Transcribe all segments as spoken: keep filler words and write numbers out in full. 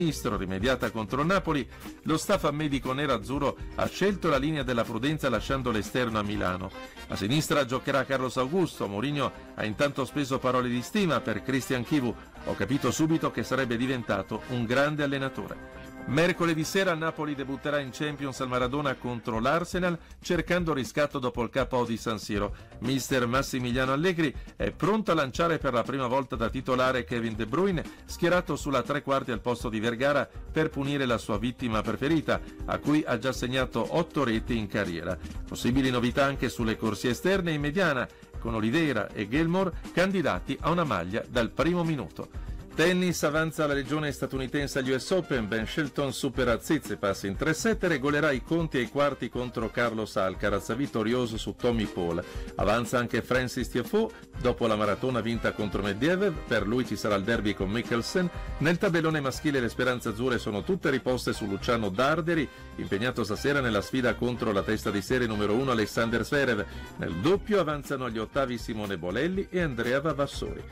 Sinistro, rimediata contro il Napoli, lo staff medico nerazzurro ha scelto la linea della prudenza lasciando l'esterno a Milano. A sinistra giocherà Carlos Augusto. Mourinho ha intanto speso parole di stima per Christian Chivu. Ho capito subito che sarebbe diventato un grande allenatore. Mercoledì sera Napoli debutterà in Champions al Maradona contro l'Arsenal cercando riscatto dopo il K O di San Siro. Mister Massimiliano Allegri è pronto a lanciare per la prima volta da titolare Kevin De Bruyne, schierato sulla tre quarti al posto di Vergara per punire la sua vittima preferita, a cui ha già segnato otto reti in carriera. Possibili novità anche sulle corsie esterne in mediana, con Oliveira e Gilmour candidati a una maglia dal primo minuto. Tennis, avanza la legione statunitense agli U S Open. Ben Shelton supera Tsitsipas in tre sette, regolerà i conti ai quarti contro Carlos Alcaraz, vittorioso su Tommy Paul. Avanza anche Francis Tiafoe dopo la maratona vinta contro Medvedev, per lui ci sarà il derby con Mikkelsen. Nel tabellone maschile le speranze azzurre sono tutte riposte su Luciano Darderi, impegnato stasera nella sfida contro la testa di serie numero uno Alexander Zverev. Nel doppio avanzano agli ottavi Simone Bolelli e Andrea Vavassori.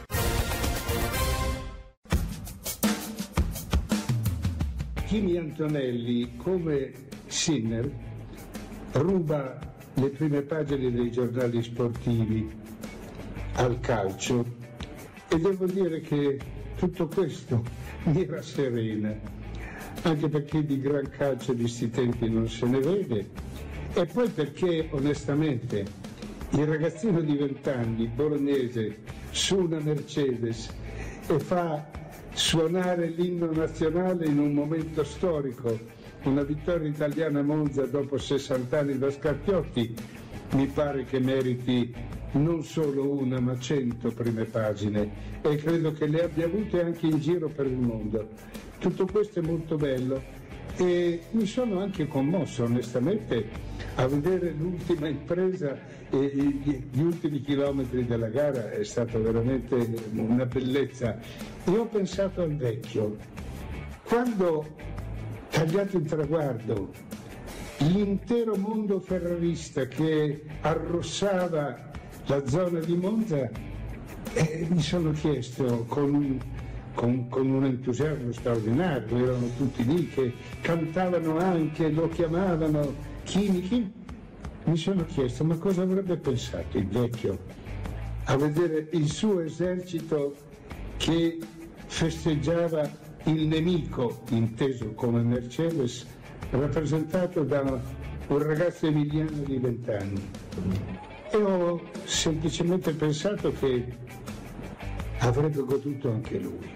Kimi Antonelli, come Sinner, ruba le prime pagine dei giornali sportivi al calcio e devo dire che tutto questo mi rasserena, anche perché di gran calcio di sti tempi non se ne vede, e poi perché onestamente il ragazzino di vent'anni bolognese su una Mercedes e fa suonare l'inno nazionale in un momento storico, una vittoria italiana a Monza dopo sessanta anni da Scarpiotti, mi pare che meriti non solo una ma cento prime pagine, e credo che le abbia avute anche in giro per il mondo. Tutto questo è molto bello e mi sono anche commosso onestamente a vedere l'ultima impresa e gli ultimi chilometri della gara. È stato veramente una bellezza. E ho pensato al vecchio, quando tagliato in traguardo l'intero mondo ferrarista che arrossava la zona di Monza, eh, mi sono chiesto con, con, con un entusiasmo straordinario, erano tutti lì che cantavano anche, lo chiamavano Kimi Kimi, mi sono chiesto ma cosa avrebbe pensato il vecchio a vedere il suo esercito che festeggiava il nemico, inteso come Mercedes, rappresentato da un ragazzo emiliano di vent'anni. E ho semplicemente pensato che avrebbe goduto anche lui,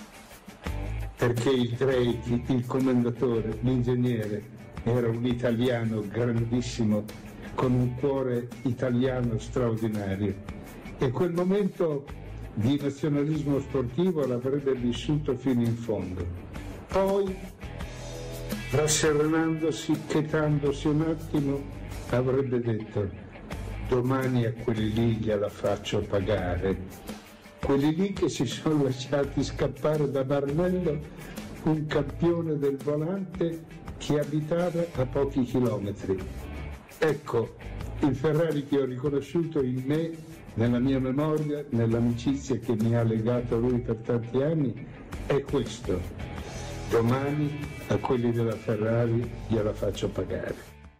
perché il Drake, il commendatore, l'ingegnere, era un italiano grandissimo, con un cuore italiano straordinario, e quel momento di nazionalismo sportivo l'avrebbe vissuto fino in fondo. Poi, rasserenandosi, chetandosi un attimo, avrebbe detto: domani a quelli lì gliela faccio pagare, quelli lì che si sono lasciati scappare da Maranello, un campione del volante che abitava a pochi chilometri. Ecco, il Ferrari che ho riconosciuto in me, nella mia memoria, nell'amicizia che mi ha legato a lui per tanti anni, è questo: domani a quelli della Ferrari gliela faccio pagare.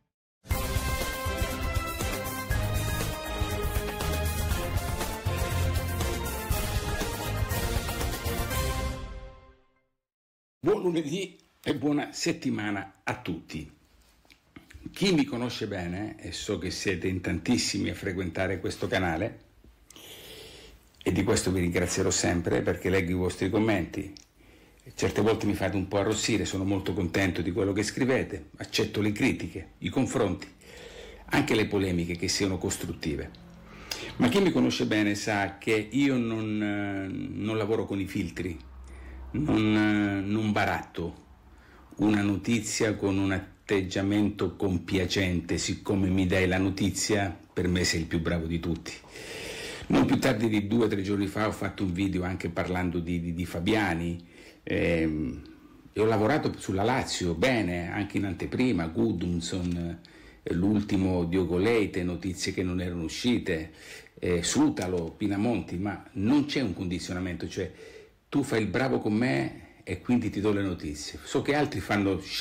Buon lunedì e buona settimana a tutti. Chi mi conosce bene, e so che siete in tantissimi a frequentare questo canale, e di questo vi ringrazierò sempre perché leggo i vostri commenti, certe volte mi fate un po' arrossire, sono molto contento di quello che scrivete, accetto le critiche, i confronti, anche le polemiche che siano costruttive. Ma chi mi conosce bene sa che io non, non lavoro con i filtri, non, non baratto una notizia con un atteggiamento compiacente. Siccome mi dai la notizia, per me sei il più bravo di tutti. Non più tardi di due o tre giorni fa ho fatto un video anche parlando di, di, di Fabiani, ehm, e ho lavorato sulla Lazio bene, anche in anteprima, Gudmundsson, eh, l'ultimo Diogo Leite, notizie che non erano uscite, eh, Sutalo, Pinamonti, ma non c'è un condizionamento, cioè tu fai il bravo con me e quindi ti do le notizie. So che altri fanno